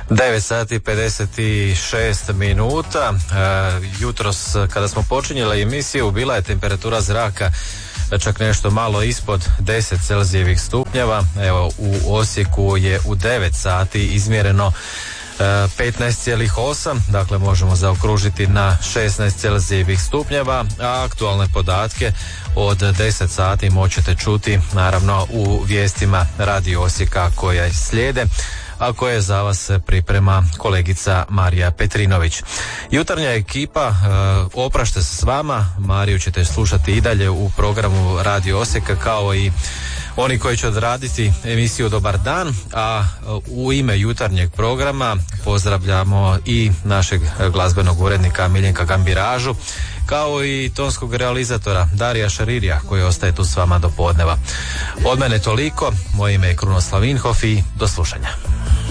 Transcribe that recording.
9 sati 56 minuta. Jutros kada smo počinjeli emisiju bila je temperatura zraka čak nešto malo ispod 10 Celzijevih stupnjeva. Evo, u Osijeku je u 9 sati izmjereno 15,8, dakle možemo zaokružiti na 16 Celzijevih stupnjeva, a aktualne podatke od 10 sati moćete čuti naravno u vijestima Radio Osijeka koje slijede, a koje za vas priprema kolegica Marija Petrinović. Jutarnja ekipa oprašta se s vama, Mariju ćete slušati i dalje u programu Radio Osijeka kao i oni koji će odraditi emisiju Dobar dan, a u ime jutarnjeg programa pozdravljamo i našeg glazbenog urednika Miljenka Gambiražu, kao i tonskog realizatora Darija Šaririja koji ostaje tu s vama do podneva. Od mene toliko, moje ime je Krunoslav Vinhof i do slušanja.